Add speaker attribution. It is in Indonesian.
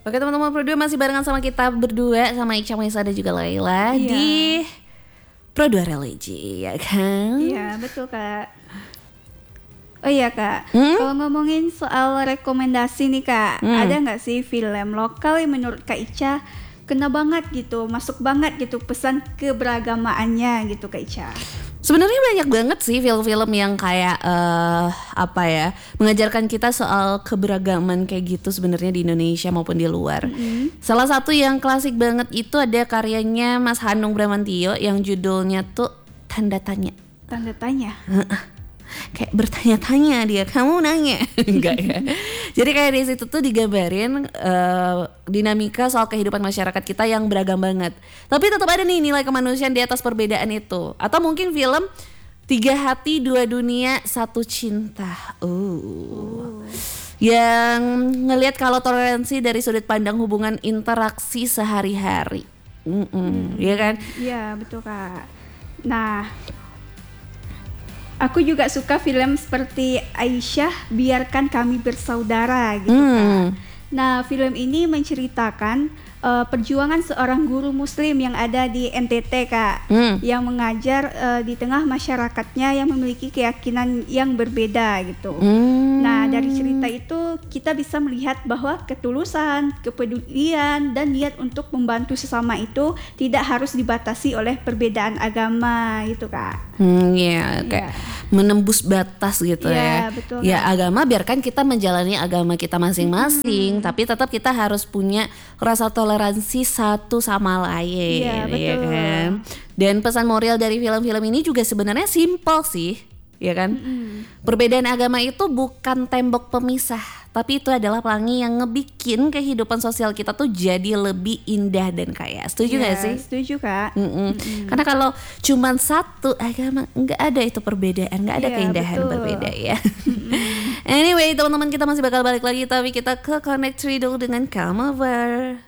Speaker 1: Oke teman-teman berdua masih barengan sama kita berdua, sama Ica, Maisa dan juga Laila di Pro2 Religi, ya kan?
Speaker 2: Iya betul Kak. Oh iya Kak, kalau ngomongin soal rekomendasi nih Kak, ada nggak sih film lokal yang menurut Kak Ica kena banget gitu, masuk banget gitu pesan keberagamaannya gitu Kak Ica?
Speaker 1: Sebenarnya banyak banget sih film-film yang kayak mengajarkan kita soal keberagaman kayak gitu sebenarnya di Indonesia maupun di luar. Salah satu yang klasik banget itu ada karyanya Mas Hanung Bramantyo yang judulnya tuh Tanda Tanya.
Speaker 2: Tanda tanya.
Speaker 1: Kayak bertanya-tanya dia, kamu nanya enggak ya? Jadi kayak di situ tuh digambarin dinamika soal kehidupan masyarakat kita yang beragam banget. Tapi tetap ada nih nilai kemanusiaan di atas perbedaan itu. Atau mungkin film Tiga Hati Dua Dunia Satu Cinta. Yang ngelihat kalau toleransi dari sudut pandang hubungan interaksi sehari-hari. Iya kan?
Speaker 2: Iya betul Kak. Nah, aku juga suka film seperti Aisyah Biarkan Kami Bersaudara gitu Kak. Nah, film ini menceritakan perjuangan seorang guru muslim yang ada di NTT Kak, yang mengajar di tengah masyarakatnya yang memiliki keyakinan yang berbeda gitu. Nah, dari cerita itu kita bisa melihat bahwa ketulusan, kepedulian dan niat untuk membantu sesama itu tidak harus dibatasi oleh perbedaan agama gitu Kak.
Speaker 1: Kayak menembus batas gitu ya.
Speaker 2: Betul,
Speaker 1: ya
Speaker 2: Kak.
Speaker 1: Agama biarkan kita menjalani agama kita masing-masing, tapi tetap kita harus punya rasa toleransi satu sama lain.
Speaker 2: Iya, betul.
Speaker 1: Ya kan? Dan pesan moral dari film-film ini juga sebenarnya simpel sih, ya kan? Perbedaan agama itu bukan tembok pemisah, tapi itu adalah pelangi yang ngebikin kehidupan sosial kita tuh jadi lebih indah dan kaya. Setuju gak sih?
Speaker 2: Setuju Kak.
Speaker 1: Karena kalau cuman satu agama, nggak ada itu perbedaan, nggak ada keindahan
Speaker 2: betul.
Speaker 1: berbeda ya. Anyway teman-teman, kita masih bakal balik lagi, tapi kita ke Connect 3 dulu dengan Come Over.